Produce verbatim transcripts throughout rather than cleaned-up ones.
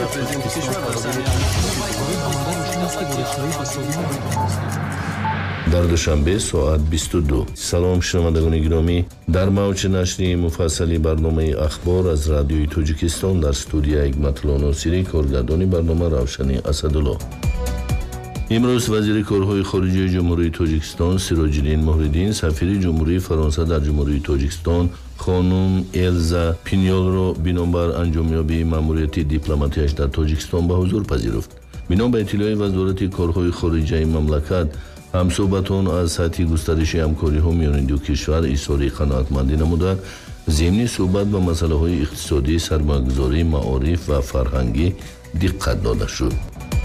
дар душанбе соат бисту ду. салом шунавандагони гиромӣ, дар мавҷи нашри муфассали барномаи ахбор аз радиои Тоҷикистон дар студияи Ҳикматулло Носирӣ, коргардони барнома Равшани Асадулло. имрӯз вазири корҳои хориҷии ҷумҳурии Тоҷикистон Сироҷиддин Муҳриддин сафири ҷумҳурии Фаронса дар ҷумҳурии Тоҷикистон хонум Элза Пиньолро бинобар анҷомёбии маъмурияти дипломатияш дар Тоҷикистон ба ҳузур пазируфт. бино ба иттилои вазорати корҳои хориҷаи мамлакат, ҳамсӯҳбатон аз сатҳи густариши ҳамкориҳо миёни ду кишвар изҳори қаноатмандӣ намуда, зимни суҳбат ба масъалаҳои иқтисодӣ, сармоягузорӣ, маориф ва фарҳангӣ диққат дода шуд.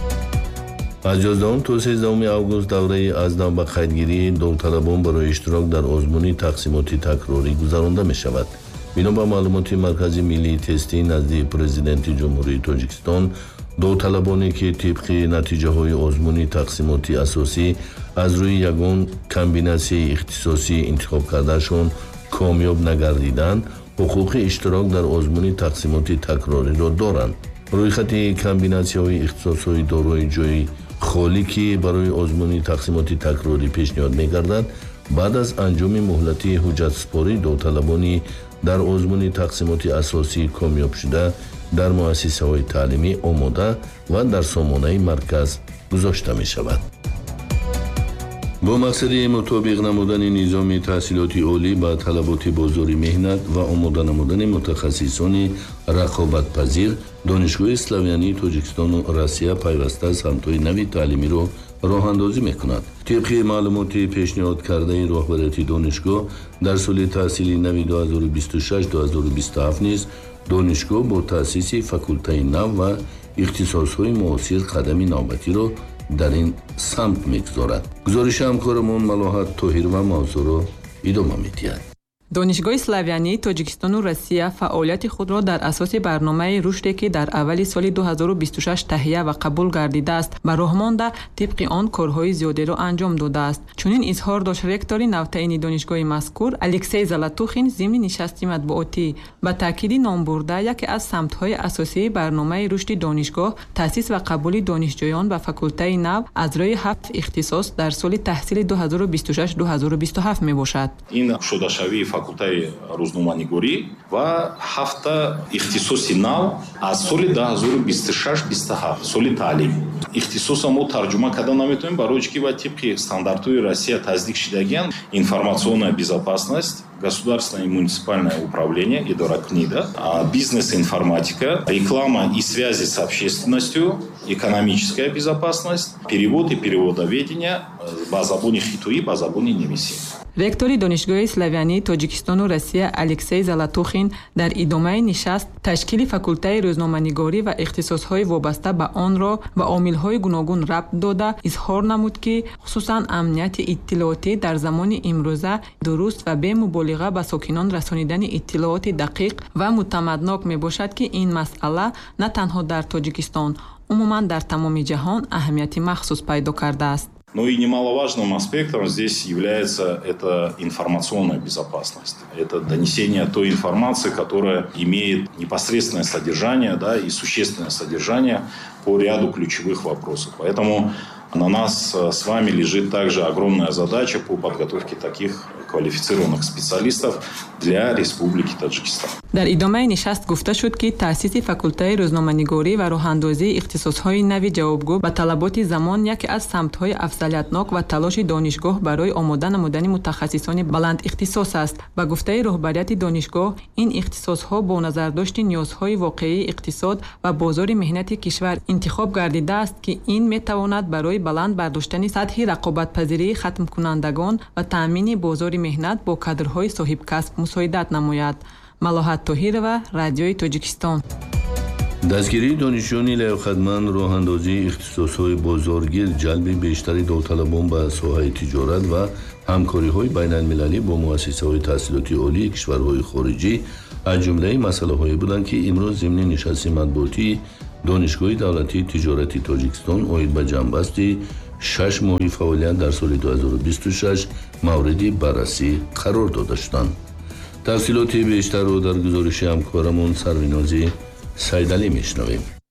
аз ҷоздаҳум то сезддаҳуми август давраи аз нав ба қайдгирии довталабон барои иштирок дар озмуни тақсимоти такрорӣ гузаронда мешавад. бино ба маълумоти Маркази миллии тестӣ назди президенти ҷумҳурии Тоҷикистон, довталабоне ки тибқи натиҷаҳои озмуни тақсимоти асосӣ аз рӯи ягон комбинасияи ихтисосӣ интихоб кардашон комёб нагардиданд, ҳуқуқи иштирок дар озмуни тақсимоти такрориро доранд. рӯйхати комбинасияҳои ихтисосҳои дорои ҷойи холӣ ки барои озмуни тақсимоти такрорӣ пешниҳод мегардад, баъд аз анҷоми муҳлати ҳуҷҷатспорӣ довталабони дар озмуни тақсимоти асосӣ комёб шуда дар муассисаҳои таълимӣ омода ва дар сомонаи марказ гузошта мешавад. бо мақсади мутобиқ намудани низоми таҳсилоти олӣ ба талаботи бозори меҳнат ва омода намудани мутахассисони рақобатпазир, донишгоҳи Славянии Тоҷикистону Россия пайваста самтҳои нави таълимиро роҳандозӣ мекунад. тибқи маълумоти пешниҳодкардаи роҳбарияти донишгоҳ, дар соли таҳсили нави ду ҳазору бисту шаш - ду ҳазору бисту ҳафт низ донишгоҳ бо таъсиси факултаи нав ва ихтисосҳои муосир қадами навбатиро дар ин самт мегузорад. гузориши ҳамкорамон Малоҳат Тоҳирова мавзӯъро идома медиҳад. донишгоҳи Славянии Тоҷикистону Россия фаъолияти худро дар асоси барномаи рушде ки дар аввали соли ду ҳазору бисту шаш таҳия ва қабул гардидааст, ба роҳ монда тибқи он корҳои зиёдеро анҷом додааст. чунин изҳор дошт ректори навтаини донишгоҳи мазкур Алексей Залатухин зимни нишасти матбуотӣ. ба таъкиди номбурда, яке аз самтҳои асосии барномаи рушди донишгоҳ таъсис ва қабули донишҷӯён ба факултаи нав аз рӯи ҳафт ихтисос дар соли таҳсили ду ҳазору бисту шаш - ду ҳазору бисту ҳафт мебошад. ин шудашавии факултаи рӯзноманигорӣ ва ҳафта ихтисоси нав аз соли ду ҳазору бисту шаш - бисту ҳафт соли таълим. ихтисоса мо тарҷума карда наметавонем, барои ки ва тибқи стандартҳои Россия таздиқ шудагиянд информационная безопасность, государственное и муниципальное управление, идора КНИДа, бизнес-информатика, реклама и связи с общественностью, экономическая безопасность, перевод и переводоведение, ба забони хитуӣ, ба забони нависӣ. ректори донишгоҳи Славянии Тоҷикистону Россия Алексей Залатухин дар идомаи нишаст ташкили факултаи рӯзноманигорӣ ва ихтисосҳои вобаста ба онро ба омилҳои гуногун рабт дода, изҳор намуд ки хусусан амнияти иттилоотӣ дар замони имрӯза дуруст ва бе муболиға ба сокинон расонидани иттилооти дақиқ ва мутамаднок мебошад ки ин масъала на танҳо дар Тоҷикистон, умуман дар тамоми ҷаҳон аҳамияти махсус пайдо кардааст. Но и немаловажным аспектом здесь является это информационная безопасность. Это донесение той информации, которая имеет непосредственное содержание, да, и существенное содержание по ряду ключевых вопросов. Поэтому на нас с вами лежит также огромная задача по подготовке таких квалифицированных специалистов для Республики Таджикистан. дар идомаи нишаст гуфта шуд ки таъсиси факултаи рӯзноманигорӣ ва роҳандозии ихтисосҳои нави ҷавобгӯ ба талаботи замон яке аз самтҳои афзалиятнок ва талоши донишгоҳ барои омода намудани мутахассисони баланд ихтисос аст. ба гуфтаи роҳбарияти донишгоҳ, ин ихтисосҳо бо назардошти ниёзҳои воқеии иқтисод ва бозори меҳнати кишвар интихоб гардидааст ки ин метавонад барои баланд бардоштани сатҳи рақобатпазирии хатмкунандагон ва таъмини бозори меҳнат бо кадрҳои соҳибкасб мусоидат намояд. Малоҳат Тоҳирова, Радиои Тоҷикистон. дастгирии донишҷӯёни лайҳақадманд, роҳандозии ихтисосҳои бозоргир, ҷалби бештари довталабон ба соҳаи тиҷорат ва ҳамкориҳои байналмилалӣ бо муассисаҳои таҳсилоти олии кишварҳои хориҷӣ аз ҷумлаи масъалаҳое буданд ки имрӯз зимни нишасти матбуотии донишгоҳи давлатии тиҷорати Тоҷикистон оид ба ҷамъбасти шаш моҳи фаъолият дар соли ду ҳазору бисту шаш мавриди баррасӣ қарор дода шуданд. тафсилоти бештарро дар гузориши ҳамкорамон Сарвинозӣ Сайдалӣ мешунавем.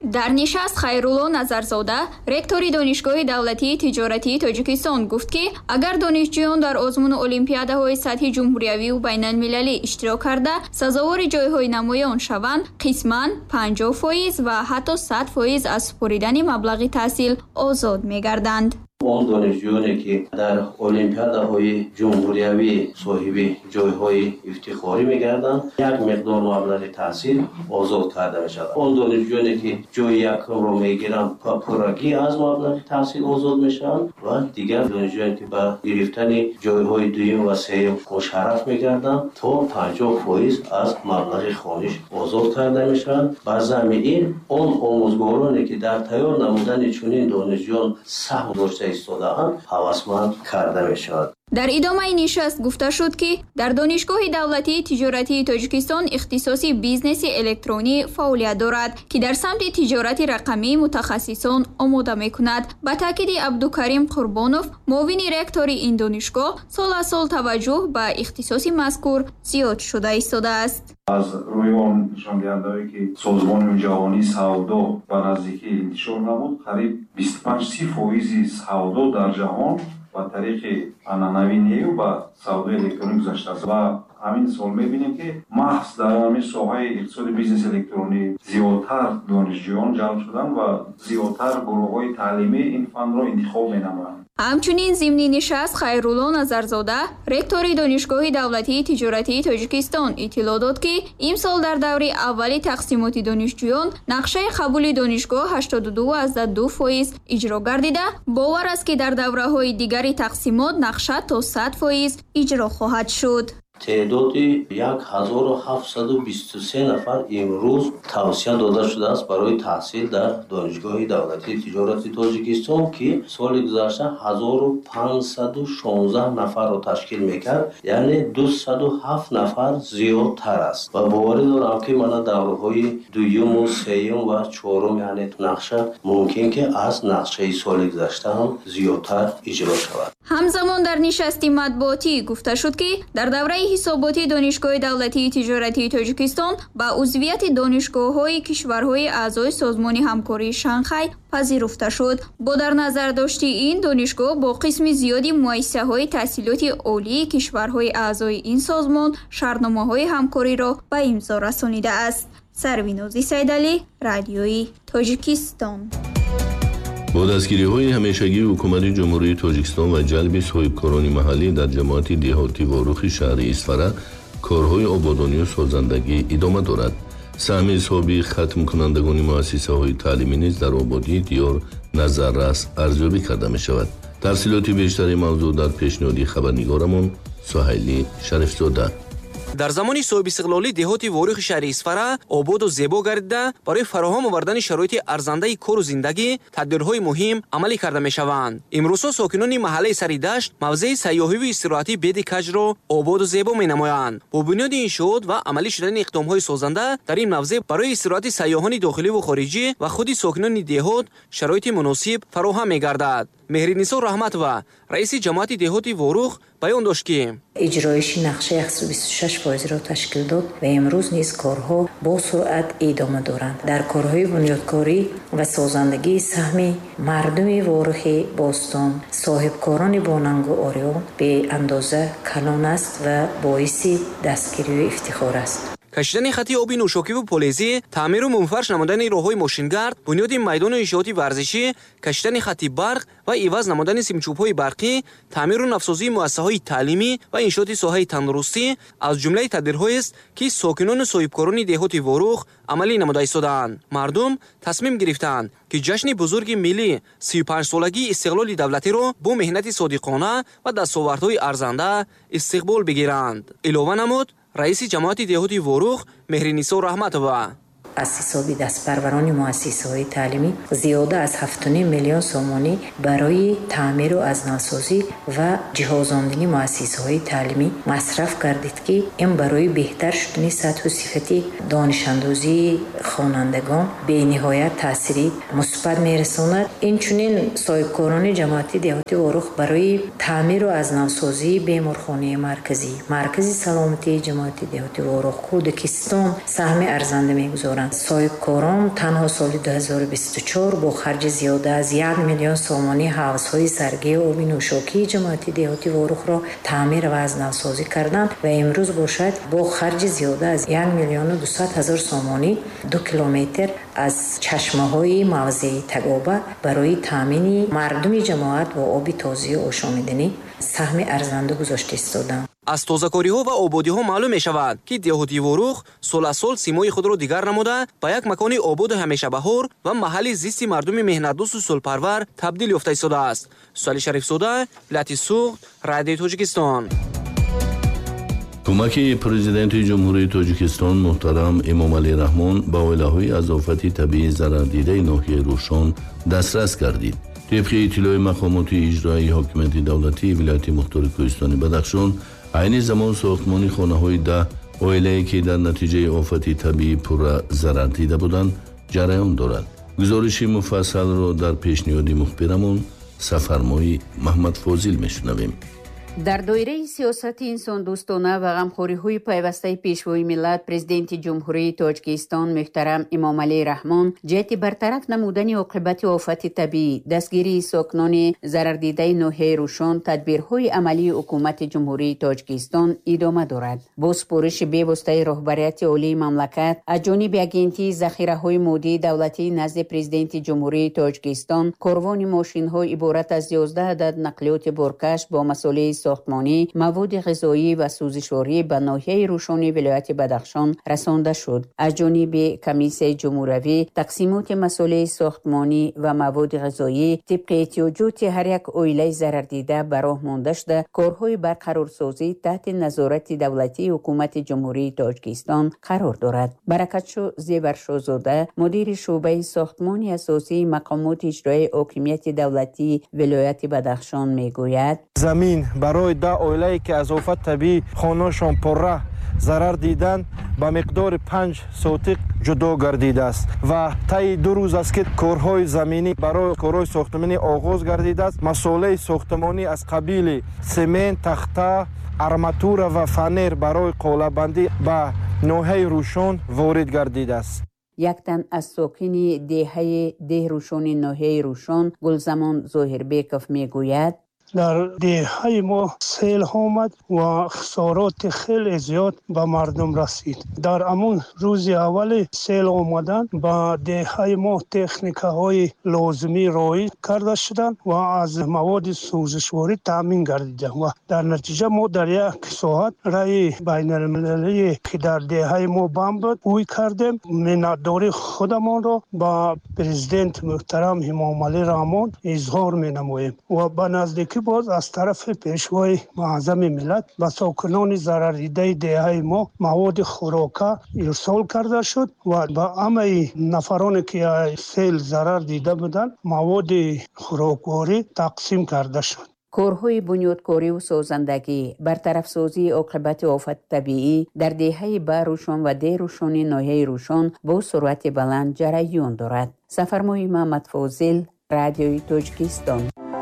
дар нишаст Хайрулло Назарзода, ректори Донишгоҳи давлатии тиҷоратии Тоҷикистон гуфт, ки агар донишҷӯён дар озмуну олимпиадаҳои сатҳи ҷумҳуриявиву байналмилалӣ иштирок карда, сазовори ҷойҳои намоён шаванд, қисман панҷоҳ фоиз ва ҳатто сад фоиз аз супоридани маблағи таҳсил озод мегарданд. он донишҷӯёне ки дар олимпиадаҳои ҷумҳуриявӣ соҳиби ҷойҳои ифтихорӣ мегарданд, як миқдор маблағи таҳсил озод карда мешавад. Он донишҷӯёне ки ҷои якумро мегиранд, пуррагӣ аз маблағи таҳсил озод мешаванд ва дигар донишҷӯёне ки ба гирифтани ҷойҳои дуюм ва сеюм мушарраф мегарданд, то панҷоҳ фоиз аз маблағи хониш озод карда мешаванд. Ба замми ин, он омӯзгороне ки дар тайёр намудани чунин донишҷӯён саҳм дошта истодаанд, ҳавасманд карда мешавад. дар идомаи нишаст гуфта шуд, ки дар Донишгоҳи давлатии тиҷоратии Тоҷикистон ихтисоси бизнеси электронӣ фаъолият дорад, ки дар самти тиҷорати рақамӣ мутахассисон омода мекунад. Ба таъкиди Абдукарим Қурбонов, муовини ректори ин донишгоҳ, сол аз сол таваҷҷӯҳ ба ихтисоси мазкур зиёд шуда истодааст. аз рӯи он нишондиҳандае ки созмони ҷаҳонии савдо ба наздикӣ интишор намуд, қариб бисту панҷ фоизи савдо дар ҷаҳон ба тариқи анъанавӣ нею ба савдои электронӣ гузаштааст ва ҳамин сол мебинем ки маҳз дар ҳамин соҳаи иқтисоди бизнеси электронӣ зиёдтар донишҷӯён ҷалб шуданд ва зиёдтар гурӯҳҳои таълимӣ ин фанро интихоб менамоянд. ҳамчунин зимни нишаст Хайрулло Назарзода, ректори Донишгоҳи давлатии тиҷоратии Тоҷикистон, иттилоъ дод, ки имсол дар даври аввали тақсимоти донишҷӯён нақшаи қабули донишгоҳ ҳаштоду ду фаصله ду фоиз иҷро гардида, бовар аст, ки дар давраҳои дигари тақсимот нақша то сад фоиз иҷро хоҳад шуд. تعدادی یک هزار و هفتصد و بیست و سه نفر امروز توصیه داده شده است برای تحصیل در دانشگاه دولتی تجارت تاجیکستان که سال گذشته هزار و پانصد و شانزده نفر را تشکیل میکرد، یعنی دویست و هفت نفر زیادتر است و باوری دارم که من دوره‌های دوم و سوم و چهارم یعنی نقشه ممکن که از نقشه سال گذشته هم زیادتر اجرا شود. همزمان در نشست مطبوعاتی گفته شد که در دوره حساباتی دانشگاه دولتی تجارتی تاجیکستان با عضویت دانشگاه‌های کشورهای اعضای سازمان همکاری شانگهای پذیرفته شد. با در نظر داشتی این دانشگاه با قسم زیادی مؤسسه‌های تحصیلاتی عالی کشورهای اعضای این سازمان شرطنامه‌های همکاری را به امضا رسانیده است. سروینازی سیدعلی، رادیوی تاجیکستان. با دستگیری‌های همیشگی حکومت جمهوری تاجیکستان و جلب صاحبکاران محلی در جماعت دهاتی واروخ شهر اسفره، کارهای آبادانی و سازندگی ادامه دارد. سهم حسابی ختم کنندگان مؤسسه‌های تعلیمی نیز در آبادی دیار نظررس ارزیابی کرده می‌شود. تفصیلات بیشتر موضوع در پیشنهادی خبرنگارمان سهیلی شریفزاده. дар замони соҳибистиқлолӣ деҳоти ворихи шаҳри Исфара ободу зебо гардида барои фароҳам овардани шароити арзандаи кору зиндагӣ тадбирҳои муҳим амалӣ карда мешаванд. имрӯзҳо сокинони маҳаллаи сари дашт мавзеи сайёҳиву истироҳатии беди каҷро ободу зебо менамоянд. бо бунёди иншоот ва амалӣ шудани иқдомҳои созанда дар ин мавзеъ барои истироҳати сайёҳони дохиливу хориҷӣ ва худи сокинони деҳот шароити муносиб фароҳам мегардад. меҳринисо раҳматова, раиси ҷамоати деҳоти ворух баён дошт ки иҷроиши нақшаи ексу бисту шаш фоизро ташкил дод ва имрӯз низ корҳо бо суръат идома доранд. дар корҳои бунёдкорӣ ва созандагии саҳми мардуми ворухи бостон соҳибкорони бонангу ориён беандоза калон аст ва боиси дастгирию ифтихор аст. кашидани хати оби нӯшокиву полезӣ, таъмиру мунфарш намудани роҳҳои мошингард, бунёди майдону иншооти варзишӣ, кашидани хати барқ ва иваз намудани симчӯбҳои барқӣ, таъмиру навсозии муассисаҳои таълимӣ ва иншооти соҳаи тандурустӣ аз ҷумлаи тадбирҳоест, ки сокинону соҳибкорони деҳоти ворух амалӣ намуда истодаанд. мардум тасмим гирифтанд, ки ҷашни бузурги миллӣ сию панҷсолагии истиқлоли давлатиро бо меҳнати содиқона ва дастовардҳои арзанда истиқбол бигиранд. илова намуд раиси ҷамоати деҳоти ворух меҳринисо раҳматова. аз ҳисоби дастпарварони муассисаҳои таълимӣ зиёда аз ҳафт و نیم миллион сомонӣ барои таъмиру азнавсозӣ ва ҷиҳозондани муассисаҳои таълимӣ масраф гардид, ки ин барои беҳтар шудани сатҳу сифати донишандозии хонандагон бениҳоят таъсири мусбат мерасонад. инчунин соҳибкорони ҷамоати деҳоти ворух барои таъмиру азнавсозии беморхонаи марказӣ, маркази саломатии ҷамоати деҳоти ворух, кӯдакистон саҳми арзанда мегузоранд. карданд. соҳибкорон танҳо соли дуҳазору бисту чор бо харҷи зиёда аз як миллион сомонӣ ҳавзҳои саргии оби нӯшокии ҷамоати деҳоти Ворухро таъмир ва азнавсозӣ карданд ва имрӯз бошад бо харҷи зиёда аз як миллиону дусад ҳазор сомонӣ ду километр аз чашмаҳои мавзеи Тагоба барои таъмини мардуми ҷамоат бо оби тозию ошомиданӣ саҳми арзанда гузошта истоданд. аз тозакориҳо ва ободиҳо маълум мешавад, ки деҳоти Ворух сол аз сол симои худро дигар намуда ба як макони ободу ҳамешабаҳор ва маҳалли зисти мардуми меҳнатдӯсту солпарвар табдил ёфта истодааст. Суали Шарифзода, Вилояти Суғд, Радиои Тоҷикистон. кӯмаки президенти ҷумҳурии Тоҷикистон муҳтарам Эмомалӣ Раҳмон ба оилаҳои аз офати табиӣ зарардидаи ноҳияи Рӯшон дастрас гардид. طبق اطلاع مقامات اجرایی حاکمیت دولتی ولایت مختار کوهستان بدخشان، عین زمان ساختمان خانه‌های ده عائله‌ای که در نتیجه آفت طبیعی پر ضرر دیده بودند جریان دارد. گزارش مفصل را در پیشنهاد مخبرمون سفرمای محمد فاضل میشنویم. дар доираи сиёсати инсондӯстона ва ғамхориҳои пайвастаи пешвои миллат президенти ҷумҳурии Тоҷикистон муҳтарам Эмомалӣ Раҳмон ҷиҳати бартараф намудани оқибати офати табиӣ, дастгирии сокинони зарардидаи ноҳияи Рӯшон тадбирҳои амалии ҳукумати ҷумҳурии Тоҷикистон идома дорад. бо супориши бевоситаи роҳбарияти олии мамлакат аз ҷониби агентии захираҳои моддии давлатӣ назди президенти ҷумҳурии Тоҷикистон корвони мошинҳо иборат аз ёздаҳ адад нақлиёти боркаш бо масъулии сохтмонӣ, маводи ғизоӣ ва сӯзишворӣ ба ноҳияи Рӯшони вилояти Бадахшон расонда шуд. аз ҷониби комиссияи ҷумҳуравӣ тақсимоти масъулии сохтмонӣ ва маводи ғизоӣ тибқи эҳтиёҷоти ҳар як оилаи зарардида ба роҳ монда шуда корҳои барқарорсозӣ таҳти назорати давлатии ҳукумати ҷумҳурии Тоҷикистон қарор дорад. Баракатшо Зевар Шозода, мудири шуъбаи сохтмони асосии мақомоти иҷроии ҳокимияти давлатии вилояти Бадахшон мегӯяд: замин барои да оилае ки аз офат табиӣ хонашон пурра зарар диданд ба миқдори панҷ сотиқ ҷудо гардидааст ва таи ду рӯз аст ки корҳои заминӣ барои корҳои сохтмонӣ оғоз гардидааст. масъулаи сохтмонӣ аз қабили семент, тахта, арматура ва фанер барои қолабандӣ ба ноҳияи Рӯшон ворид гардидааст. як тан аз сокини деҳаи деҳ Рӯшони ноҳияи Рӯшон Гулзамон Зоҳирбеков мегӯяд: дар деҳаи мо сел омад ва хисороти хеле зиёд ба мардум расид. дар амун рӯзи аввали сел омадан ба деҳаи мо техникаҳои лозимӣ роид карда шуданд ва аз маводи сӯзишворӣ таъмин гардиданд ва дар натиҷа мо дар як соат раи байналмилалие ки дар деҳаи мо банд буд ӯй кардем. миннатдории худамонро ба президент муҳтарам Эмомалӣ Раҳмон изҳор менамоем ва ба наздики боз аз тарафи пешвои муъаззами миллат ба сокинони зарардидаи деҳаи мо маводи хӯрока ирсол карда шуд ва ба ҳамаи нафароне ки сел зарар дида буданд маводи хӯрокворӣ тақсим карда шуд. корҳои бунёдкориву созандагӣ, бартарафсозии оқибати офати табиӣ дар деҳаи ба Рӯшон ва деҳ Рӯшони ноҳияи Рӯшон бо суръати баланд ҷараён дорад. Сафармои Маҳмад Фозил, Радиои Тоҷикистон.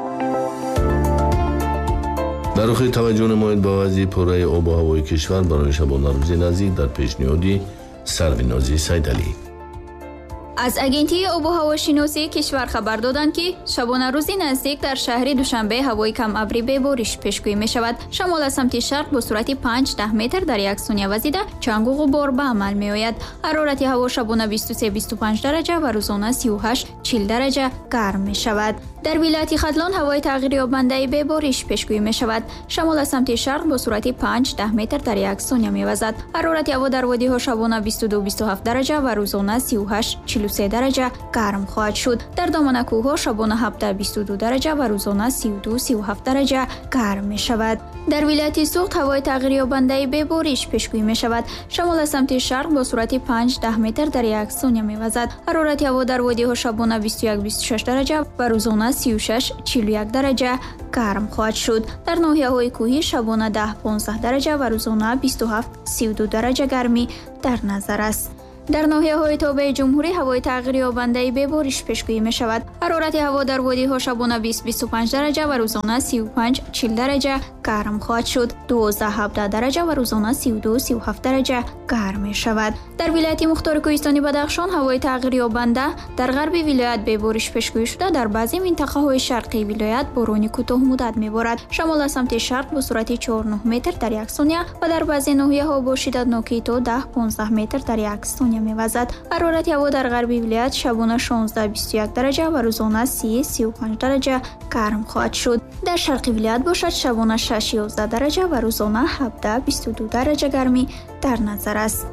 дар охир таваҷҷӯҳ намоед ба вазъи пурраи обу ҳавои кишвар барои шабонарӯзи наздик дар пешниҳоди Сарвинози Сайдалӣ. аз агентии обу ҳавошиносии кишвар хабар доданд ки шабонарӯзи наздик дар шаҳри Душанбе ҳавои камабрӣ бебориш пешгӯӣ мешавад. шамол аз самти шарқ бо суръати панҷ даҳ метр дар як сония вазида чангу ғубор ба амал меояд. ҳарорати ҳаво шабона бисту се бисту панҷ дараҷа ва рӯзона сию ҳашт чил дараҷа гарм мешавад. дар вилояти Хатлон ҳавои тағйирёбандаи бебориш пешгӯӣ мешавад. шамол аз самти шарқ бо суръати панҷ даҳ метр дар як сония мевазад. ҳарорати ҳаво дар водиҳо шабона бисту ду бисту ҳафт дараҷа ва рӯзона сию ҳашт чилу се дараҷа гарм хоҳад шуд. дар домона кӯҳҳо шабона ҳабдаҳ бисту ду дараҷа ва рӯзона сию ду сию ҳафт дараҷа гарм мешавад. дар вилояти Суғд ҳавои тағйирёбандаи бебориш пешгӯӣ мешавад. шамол аз самти шарқ бо суръати панҷ даҳ метр дар як сония мевазад. ҳарорати ҳаво дар водиҳо шабона бисту як бисту шаш дараҷа ва рӯзона сию шаш чилу як дараҷа гарм хоҳад шуд. дар ноҳияҳои кӯҳӣ шабона даҳ понздаҳ дараҷа ва рӯзона бисту ҳафт сию ду дараҷа гармӣ дар назар аст. дар ноҳияҳои тобаи ҷумҳурӣ ҳавои тағйирёбандаи бебориш пешгӯӣ мешавад. ҳарорати ҳаво дар водиҳо шабона бист бисту панҷ дараҷа ва рӯзона сию панҷ чил дараҷа гарм хоҳад шуд. дувоздаҳ ҳабдаҳ дараҷа ва рӯзона сию ду сию ҳафт дараҷа гарм мешавад. дар вилояти мухтори кӯҳистони Бадахшон ҳавои тағйирёбанда, дар ғарби вилоят бебориш пешгӯӣ шуда, дар баъзе минтақаҳои шарқии вилоят борони кӯтоҳмуддат меборад. Шамол аз самти шарқ бо суръати чор нӯҳ метр дар як сония ва дар баъзе ноҳияҳо бо шиддатноки то даҳ понздаҳ метр дар як сония мевазад. ҳарорати ҳаво дар ғарби вилоят шабона шонздаҳ бисту як дараҷа ва рӯзона си сию панҷ дараҷа гарм хоҳад шуд. дар шарқи вилоят бошад шабона шаш ёздаҳ дараҷа ва рӯзона ҳабдаҳ бисту ду дараҷа гармӣ дар назар аст.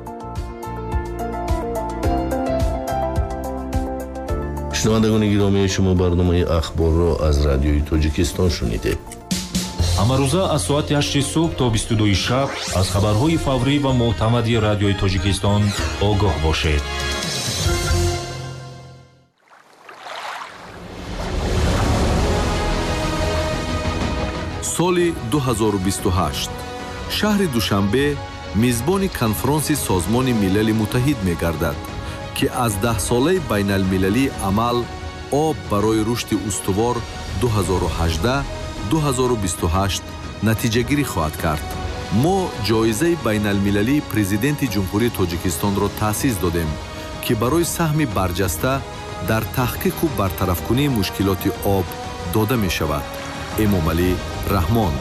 шунавандагони гиромӣ, шумо барномаи ахборро аз радиои Тоҷикистон шунидед. ҳамарӯза аз соати ҳашти субҳ то бисту дуи шаб аз хабарҳои фаврӣ ва мӯътамади радиои Тоҷикистон огоҳ бошед. соли ду ҳазору бисту ҳашт шаҳри Душанбе мизбони конфронси Созмони Милали Муттаҳид мегардад, ки аз даҳсолаи байналмилалии амал об барои рушди устувор ду ҳазору ҳаждаҳ ду ҳазору бисту ҳашт натиҷагирӣ хоҳад кард. мо ҷоизаи байналмилалии президенти ҷумҳурии Тоҷикистонро таъсис додем, ки барои саҳми барҷаста дар таҳқиқу бартарафкунии мушкилоти об дода мешавад. Эмомалӣ Раҳмон.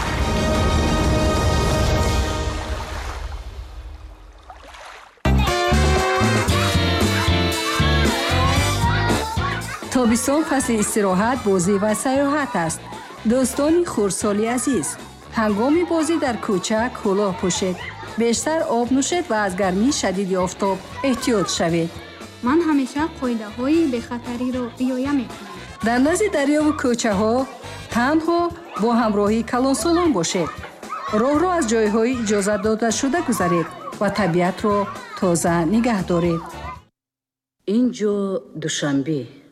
тобистон фасли истироҳат, бозӣ ва сайёҳат аст. дӯстони хурдсоли азиз, ҳангоми бозӣ дар кӯча кӯлоҳ пӯшед, бештар об нӯшед ва аз гармии шадиди офтоб эҳтиёт шавед. ман ҳамеша қоидаҳои бехатариро риоя мекунам. дар назди дарёву кӯчаҳо танҳо бо ҳамроҳии калонсолон бошед. роҳро аз ҷойҳои иҷозатдодашуда гузаред ва табиатро тоза нигаҳ доред. ин ҷо Душанбе